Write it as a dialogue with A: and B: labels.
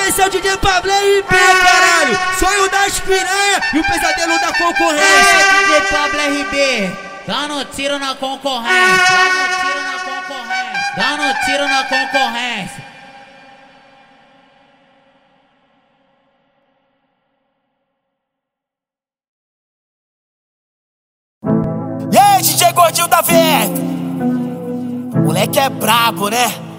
A: Esse é o DJ Pablo RB, caralho. Sonho das piranha e o pesadelo da concorrência.
B: DJ Pablo RB, dando tiro na concorrência. Dando tiro na concorrência.
C: E aí, DJ Gordinho da Verde? Moleque é brabo, né?